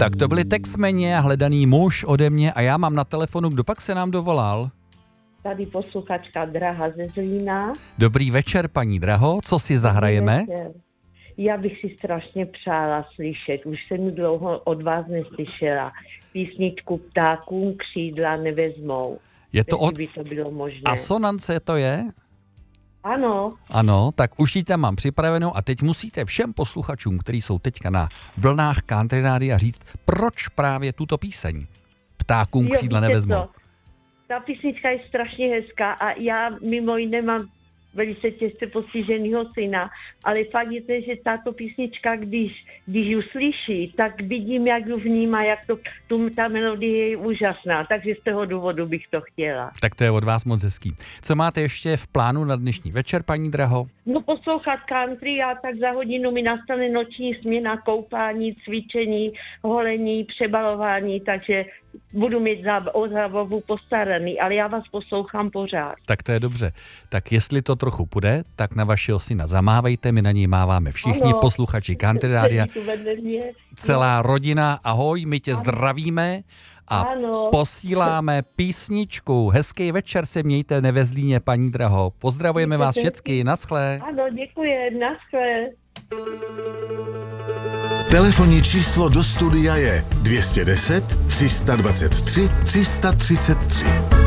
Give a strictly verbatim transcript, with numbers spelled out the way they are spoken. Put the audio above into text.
Tak to byli Texmeni a Hledaný muž ode mě a já mám na telefonu, kdo pak se nám dovolal? Tady posluchačka Draha ze Zlína. Dobrý večer, paní Draho, co si zahrajeme? Večer. Já bych si strašně přála slyšet, už jsem dlouho od vás neslyšela, písničku Ptákům křídla nevezmou. Je to od by to bylo možné. Asonance to je? Ano. Ano, tak už ji tam mám připravenou a teď musíte všem posluchačům, kteří jsou teďka na vlnách Country Rádia říct, proč právě tuto píseň Ptákům křídla nevezmou. To. Ta písnička je strašně hezká a já mimo jiné mám velice těžce postiženýho syna, ale fakt je to, že tato písnička, když, když ji slyší, tak vidím, jak ji vnímá, jak to, tu, ta melodie je úžasná, takže z toho důvodu bych to chtěla. Tak to je od vás moc hezký. Co máte ještě v plánu na dnešní večer, paní Draho? No poslouchat country a tak za hodinu mi nastane noční směna, koupání, cvičení, holení, přebalování, takže budu mít o zábavu postaraný, ale já vás poslouchám pořád. Tak to je dobře. Tak jestli to trochu půjde, tak na vašeho syna zamávejte, my na něj máváme všichni ano. Posluchači Country Rádia. Celá rodina, ahoj, my tě ano. zdravíme a ano. posíláme písničku. Hezký večer se mějte ve Zlíně, paní Draho. Pozdravujeme vás všechny, naschle. Ano, děkuji, naschle. Telefonní číslo do studia je dvě stě deset, tři sta dvacet tři, tři sta třicet tři.